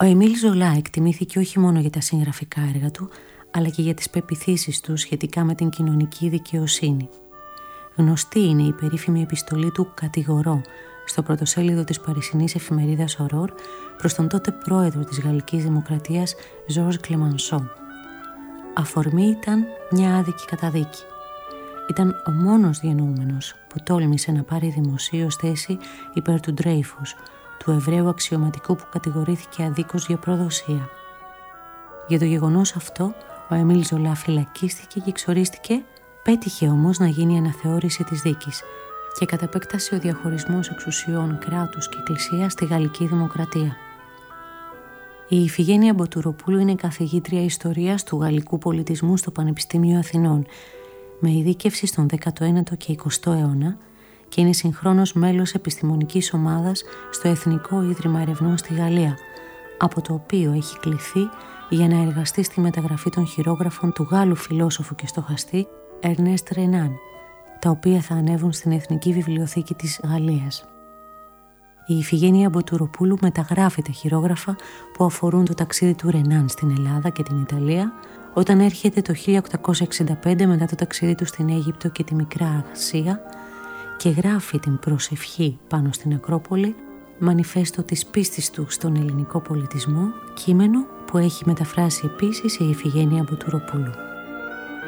Ο Εμίλ Ζολά εκτιμήθηκε όχι μόνο για τα συγγραφικά έργα του, αλλά και για τις πεποιθήσεις του σχετικά με την κοινωνική δικαιοσύνη. Γνωστή είναι η περίφημη επιστολή του «Κατηγορώ» στο πρωτοσέλιδο της παρισινής εφημερίδας Aurore προς τον τότε πρόεδρο της Γαλλικής Δημοκρατίας Georges Clemenceau. Αφορμή ήταν μια άδικη καταδίκη. Ήταν ο μόνος διανοούμενος που τόλμησε να πάρει δημοσίως θέση υπέρ του Ντρέιφους, του Εβραίου αξιωματικού που κατηγορήθηκε αδίκως για προδοσία. Για το γεγονός αυτό, ο Εμίλ Ζολά φυλακίστηκε και εξορίστηκε, πέτυχε όμως να γίνει αναθεώρηση της δίκης και κατ' επέκταση ο διαχωρισμός εξουσιών κράτους και εκκλησίας στη Γαλλική Δημοκρατία. Η Ιφηγένεια Μποτουροπούλου είναι καθηγήτρια ιστορίας του γαλλικού πολιτισμού στο Πανεπιστήμιο Αθηνών, με ειδίκευση στον 19ο και 20ο αιώνα και είναι συγχρόνως μέλος επιστημονικής ομάδας στο Εθνικό Ίδρυμα Ερευνών στη Γαλλία, από το οποίο έχει κληθεί για να εργαστεί στη μεταγραφή των χειρόγραφων του Γάλλου φιλόσοφου και στοχαστή Ερνέστ Ρενάν, τα οποία θα ανέβουν στην Εθνική Βιβλιοθήκη της Γαλλίας. Η Ιφηγένεια Μποτουροπούλου μεταγράφει τα χειρόγραφα που αφορούν το ταξίδι του Ρενάν στην Ελλάδα και την Ιταλία, όταν έρχεται το 1865 μετά το ταξίδι του στην Αίγυπτο και τη Μικρά Ασία και γράφει την προσευχή πάνω στην Ακρόπολη, μανιφέστο της πίστης του στον ελληνικό πολιτισμό, κείμενο που έχει μεταφράσει επίσης η Ιφηγένεια Μποτουροπούλου.